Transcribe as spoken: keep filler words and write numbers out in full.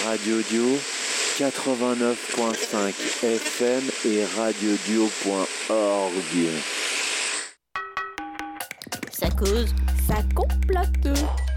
Radio Dio quatre-vingt-neuf point cinq F M et radiodio point org. Ça cause, ça complote.